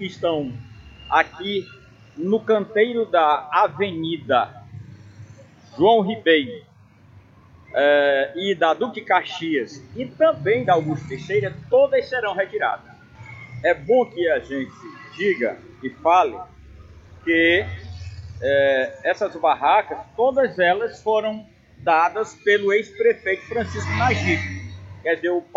que estão aqui no canteiro da Avenida João Ribeiro e da Duque Caxias e também da Augusto Teixeira, todas serão retiradas. É bom que a gente diga e fale que essas barracas, todas elas foram dadas pelo ex-prefeito Francisco Nagibe. Quer dizer, o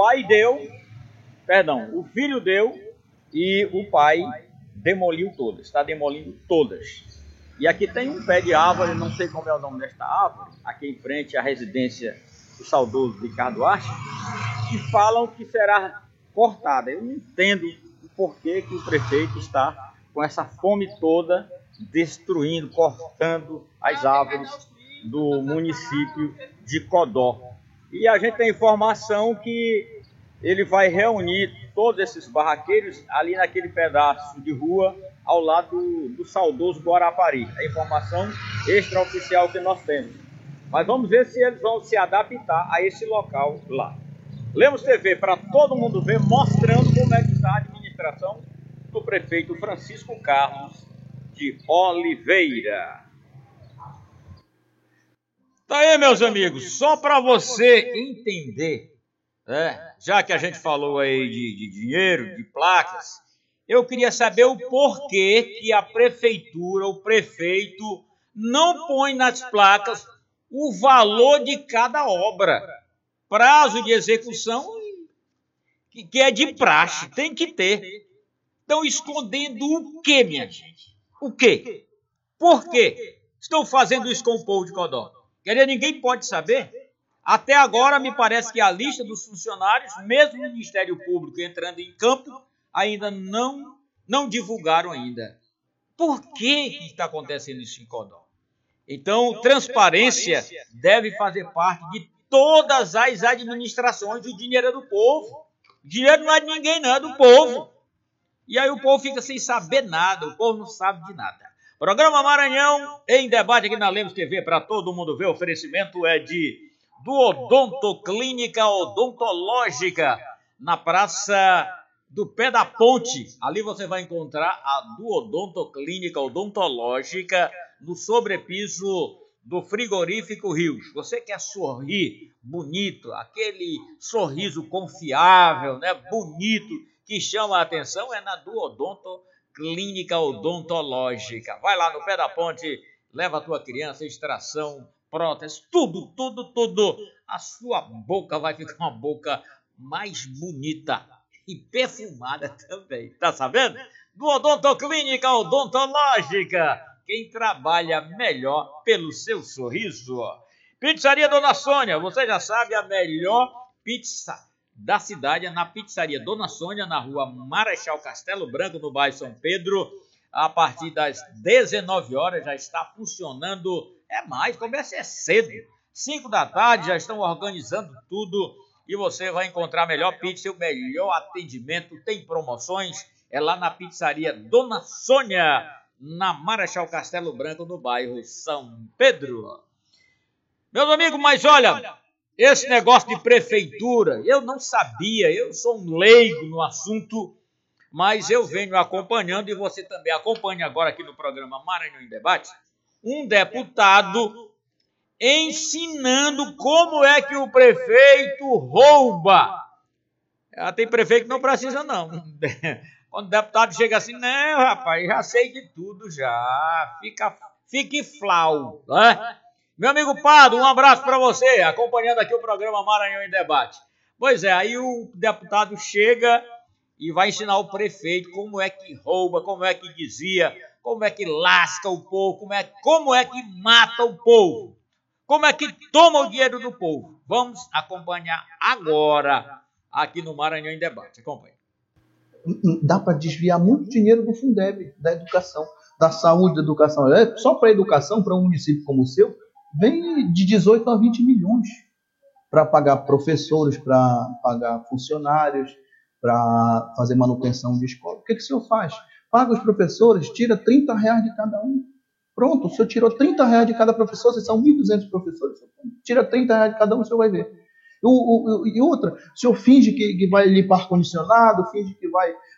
filho deu e o pai demoliu todas, está demolindo todas. E aqui tem um pé de árvore, não sei como é o nome desta árvore, aqui em frente à residência do saudoso Ricardo Arce, que falam que será cortada. Eu não entendo o porquê que o prefeito está com essa fome toda, destruindo, cortando as árvores do município de Codó. E a gente tem informação que ele vai reunir todos esses barraqueiros ali naquele pedaço de rua ao lado do saudoso Guarapari. É a informação extraoficial que nós temos. Mas vamos ver se eles vão se adaptar a esse local lá. Lemos TV para todo mundo ver, mostrando como é que está a administração do prefeito Francisco Carlos de Oliveira. Tá aí, meus amigos, só para você entender, já que a gente falou aí de dinheiro, de placas, eu queria saber o porquê que a prefeitura, o prefeito, não põe nas placas o valor de cada obra. Prazo de execução, que é de praxe, tem que ter. Estão escondendo o quê, minha gente? O quê? Por quê? Estão fazendo isso com o povo de Codó. Quer dizer, ninguém pode saber? Até agora, me parece que a lista dos funcionários, mesmo o Ministério Público entrando em campo, ainda não divulgaram ainda. Por que está acontecendo isso em Codó? Então, transparência deve fazer parte de todas as administrações. O dinheiro é do povo. O dinheiro não é de ninguém, não, é do povo. E aí o povo fica sem saber nada, o povo não sabe de nada. Programa Maranhão em debate aqui na Lemos TV para todo mundo ver. O oferecimento é do Odontoclínica Odontológica, na Praça do Pé da Ponte. Ali você vai encontrar a do Odontoclínica Odontológica no sobrepiso do frigorífico Rios. Você quer sorrir bonito, aquele sorriso confiável, né, bonito, que chama a atenção, é na do Odontoclínica Odontológica. Vai lá no Pé da Ponte, leva a tua criança, extração, prótese, tudo. A sua boca vai ficar uma boca mais bonita e perfumada também, tá sabendo? Do Odontoclínica Odontológica, quem trabalha melhor pelo seu sorriso. Pizzaria Dona Sônia, você já sabe, a melhor pizza da cidade é na Pizzaria Dona Sônia, na rua Marechal Castelo Branco, no bairro São Pedro. A partir das 19 horas já está funcionando, começa cedo. 5 da tarde já estão organizando tudo e você vai encontrar a melhor pizza e o melhor atendimento. Tem promoções, é lá na Pizzaria Dona Sônia, na Marechal Castelo Branco, no bairro São Pedro. Meus amigos, mas olha, esse negócio de prefeitura, eu não sabia, eu sou um leigo no assunto, mas eu venho acompanhando, e você também acompanha agora aqui no programa Maranhão em Debate, um deputado ensinando como é que o prefeito rouba. Tem prefeito que não precisa, não. Quando o deputado chega assim, não, rapaz, já sei de tudo já, fique flau, né? Meu amigo Pado, um abraço para você, acompanhando aqui o programa Maranhão em Debate. Pois é, aí o deputado chega e vai ensinar o prefeito como é que rouba, como é que desvia, como é que lasca o povo, como é que mata o povo, como é que toma o dinheiro do povo. Vamos acompanhar agora aqui no Maranhão em Debate. Acompanhe. Dá para desviar muito dinheiro do Fundeb, da educação, da saúde, da educação. Só para a educação, para um município como o seu, vem de 18 a 20 milhões para pagar professores, para pagar funcionários, para fazer manutenção de escola. O que o senhor faz? Paga os professores, tira R$30 de cada um. Pronto, o senhor tirou R$30 de cada professor, vocês são 1.200 professores, tira R$30 de cada um, o senhor vai ver. E outra, o senhor finge que vai limpar ar-condicionado, finge que vai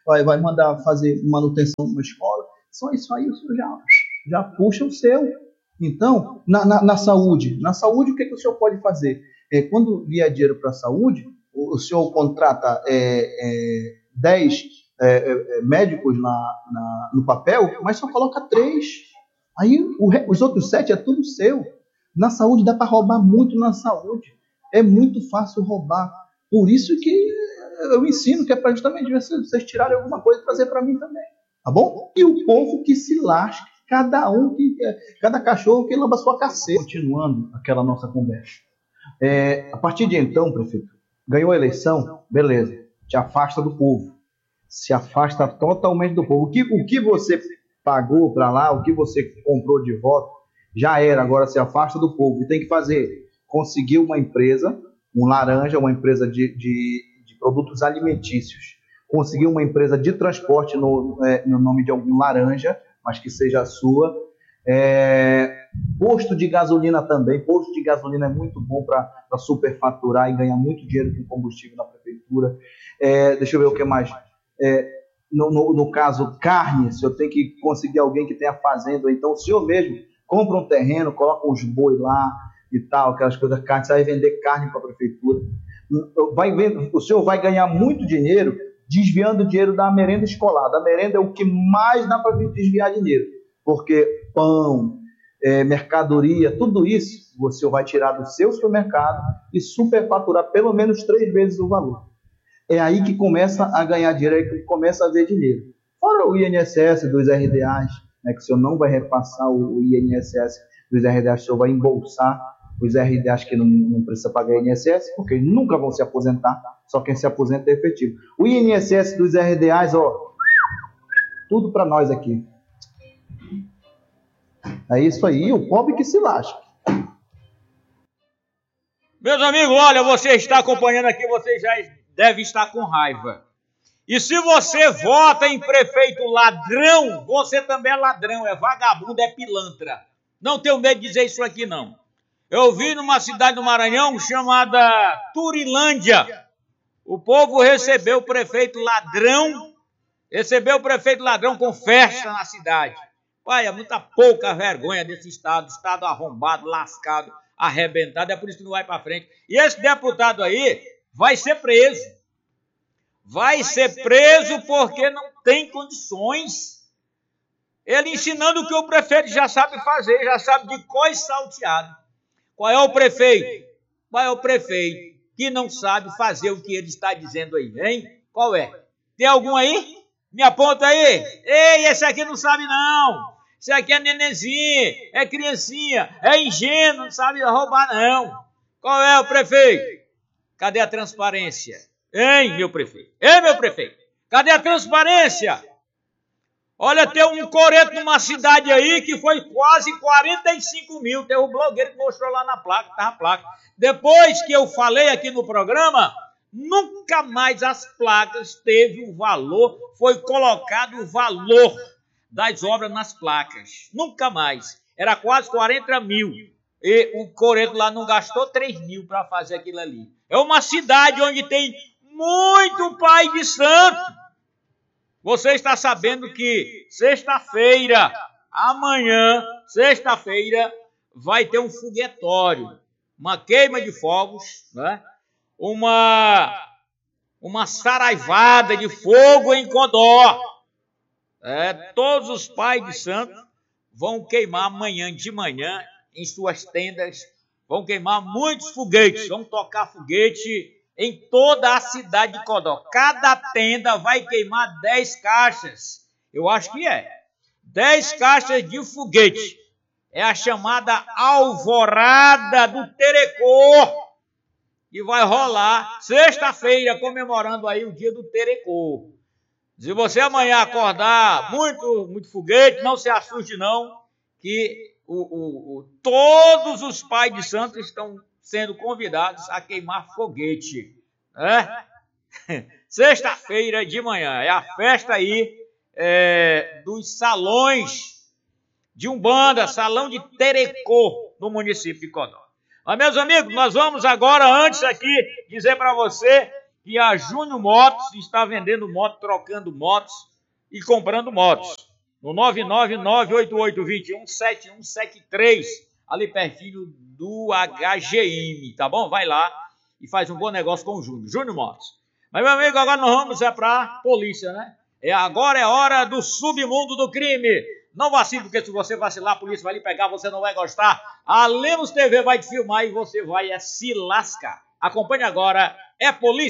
vai mandar fazer manutenção numa escola, só isso aí o senhor já puxa o seu. Então, na saúde, o que o senhor pode fazer? Quando vier dinheiro para a saúde, o senhor contrata 10 médicos no papel, mas só coloca 3. Aí os outros 7 é tudo seu. Na saúde dá para roubar muito na saúde. É muito fácil roubar. Por isso que eu ensino que é para justamente vocês tirarem alguma coisa e trazer para mim também. Tá bom? E o povo que se lasque, cada cachorro que lamba sua caceta. Continuando aquela nossa conversa. A partir de então, prefeito, ganhou a eleição, beleza, te afasta do povo. Se afasta totalmente do povo. O que você pagou para lá, o que você comprou de voto, já era, agora se afasta do povo. E tem que fazer, conseguir uma empresa, um laranja, uma empresa de produtos alimentícios, conseguir uma empresa de transporte no nome de algum laranja, mas que seja a sua. Posto de gasolina também. Posto de gasolina é muito bom para superfaturar e ganhar muito dinheiro com combustível na prefeitura. Deixa eu ver o que mais. No caso, carne, se eu tenho que conseguir alguém que tenha fazenda, então o senhor mesmo compra um terreno, coloca uns boi lá e tal, aquelas coisas, carne, você vai vender carne para a prefeitura. O senhor vai ganhar muito dinheiro desviando dinheiro da merenda escolar. Da merenda é o que mais dá para desviar dinheiro, porque pão, mercadoria, tudo isso você vai tirar do seu supermercado e superfaturar pelo menos 3 vezes o valor. É aí que começa a ganhar dinheiro, é aí que começa a ver dinheiro. Fora o INSS dos RDAs, né, que o senhor não vai repassar o INSS dos RDAs, o senhor vai embolsar os RDAs que não precisa pagar INSS, porque eles nunca vão se aposentar, só quem se aposenta é efetivo. O INSS dos RDAs, tudo para nós aqui. É isso aí, o pobre que se lasca. Meus amigos, olha, você está acompanhando aqui, você já deve estar com raiva. E se você vota em prefeito ladrão, você também é ladrão, é vagabundo, é pilantra. Não tenho medo de dizer isso aqui, não. Eu vi numa cidade do Maranhão chamada Turilândia. O povo recebeu o prefeito ladrão com festa na cidade. Pai, é muita pouca vergonha desse estado arrombado, lascado, arrebentado, é por isso que não vai para frente. E esse deputado aí vai ser preso. Vai ser preso porque não tem condições. Ele ensinando o que o prefeito já sabe fazer, já sabe de cor e salteado. Qual é o prefeito? Qual é o prefeito que não sabe fazer o que ele está dizendo aí, hein? Qual é? Tem algum aí? Me aponta aí. Ei, esse aqui não sabe não. Esse aqui é nenenzinho, é criancinha, é ingênuo, não sabe roubar não. Qual é o prefeito? Cadê a transparência? Hein, meu prefeito? Ei, meu prefeito? Cadê a transparência? Olha, tem um coreto numa cidade aí que foi quase 45 mil. Tem um blogueiro que mostrou lá na placa, estava a placa. Depois que eu falei aqui no programa, nunca mais as placas teve o valor, foi colocado o valor das obras nas placas. Nunca mais. Era quase 40 mil. E o coreto lá não gastou 3 mil para fazer aquilo ali. É uma cidade onde tem muito pai de santo. Você está sabendo que sexta-feira, amanhã, sexta-feira, vai ter um foguetório, uma queima de fogos, né? uma saraivada de fogo em Codó. Todos os pais de santo vão queimar amanhã de manhã em suas tendas, vão queimar muitos foguetes, vão tocar foguete em toda a cidade de Codó. Cada tenda vai queimar 10 caixas. Eu acho que 10 caixas de foguete. É a chamada Alvorada do Terecô, que vai rolar sexta-feira, comemorando aí o dia do Terecô. Se você amanhã acordar muito foguete, não se assuste não, que todos os pais de santo estão sendo convidados a queimar foguete. Sexta-feira de manhã. É a festa aí dos salões de Umbanda, salão de Terecô, no município de Codó. Mas, meus amigos, nós vamos agora, antes aqui, dizer para você que a Júnior Motos está vendendo moto, trocando motos e comprando motos. No 99988217173, ali pertinho do HGM, tá bom? Vai lá e faz um bom negócio com o Júnior. Júnior Motos. Mas, meu amigo, agora nós vamos para a polícia, né? Agora é hora do submundo do crime. Não vacile, porque se você vacilar, a polícia vai lhe pegar, você não vai gostar. A Lemos TV vai te filmar e você vai se lascar. Acompanhe agora, é Polícia.